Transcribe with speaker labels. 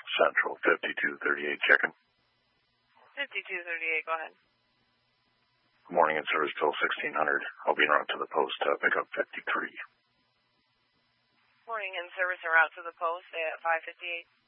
Speaker 1: Central 5238 checking.
Speaker 2: 5238, go ahead.
Speaker 1: Good morning, in service till 1600. I'll be en route to the post to pick up 53.
Speaker 2: Morning, in service en route to the post at 558.